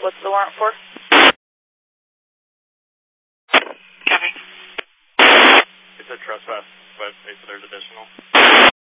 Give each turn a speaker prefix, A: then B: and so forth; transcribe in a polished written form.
A: What's the warrant for?
B: Copy.
C: It's a trespass, but they said there's additional.